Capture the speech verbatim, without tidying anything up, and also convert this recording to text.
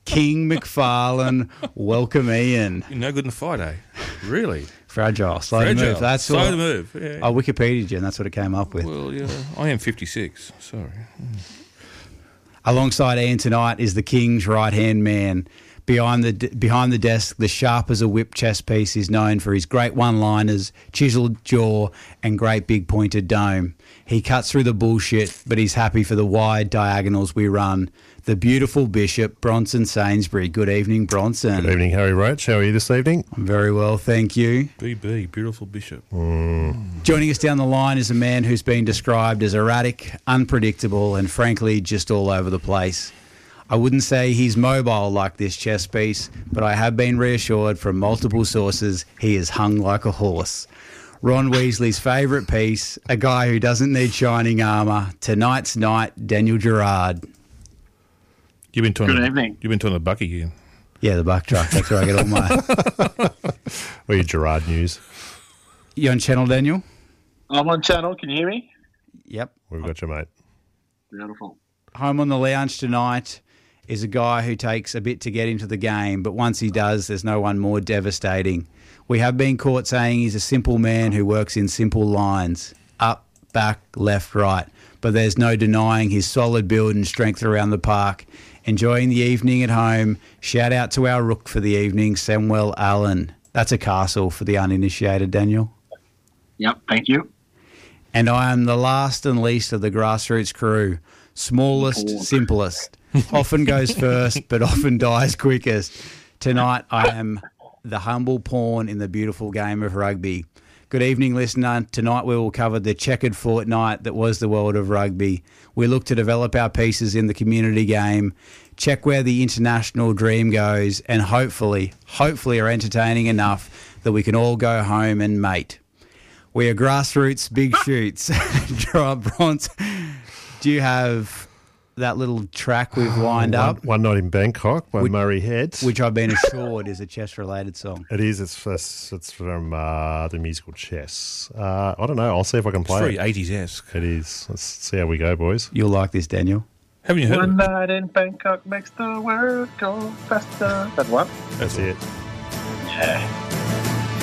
King McFarlane, welcome Ian. You're no good in the fight, eh? Really? Fragile, slow Fragile. to move. That's slow what, to move. Yeah. I Wikipedia'd you, and that's what it came up with. Well, yeah, I am fifty-six. Sorry. Alongside Ian tonight is the King's right-hand man. Behind the behind the desk, the sharp as a whip chess piece is known for his great one-liners, chiselled jaw, and great big pointed dome. He cuts through the bullshit, but he's happy for the wide diagonals we run. The beautiful Bishop, Bronson Sainsbury. Good evening, Bronson. Good evening, Harry Roach. How are you this evening? I'm very well, thank you. B B, beautiful Bishop. Mm. Joining us down the line is a man who's been described as erratic, unpredictable, and frankly just all over the place. I wouldn't say he's mobile like this chess piece, but I have been reassured from multiple sources he is hung like a horse. Ron Weasley's favourite piece, a guy who doesn't need shining armour. Tonight's night, Daniel Gerard. You've been talking. Good evening. You've been talking to Bucky again. Yeah, the buck truck. That's where I get all my... Or your Gerard news. You on channel, Daniel? I'm on channel. Can you hear me? Yep. We've got you, mate. Beautiful. Home on the lounge tonight is a guy who takes a bit to get into the game, but once he does, there's no one more devastating. We have been caught saying he's a simple man who works in simple lines, up, back, left, right, but there's no denying his solid build and strength around the park. Enjoying the evening at home, shout out to our rook for the evening, Samuel Allen. That's a castle for the uninitiated, Daniel. Yep, thank you. And I am the last and least of the grassroots crew. Smallest, Pawn. simplest. Often goes first, but often dies quickest. Tonight I am the humble pawn in the beautiful game of rugby. Good evening, listener. Tonight we will cover the checkered fortnight that was the world of rugby. We look to develop our pieces in the community game, check where the international dream goes, and hopefully, hopefully are entertaining enough that we can all go home and mate. We are grassroots big shoots. Bronze, do you have that little track we've lined one, up? One Night in Bangkok by Which- Murray Head. Which I've been assured is a chess-related song. It is. It's it's, it's from uh, the musical Chess. Uh, I don't know. I'll see if I can It's play very it. eighties-esque. It is. Let's see how we go, boys. You'll like this, Daniel. Haven't you heard One of it? night in Bangkok makes the world go faster. That one? That's it. Yeah.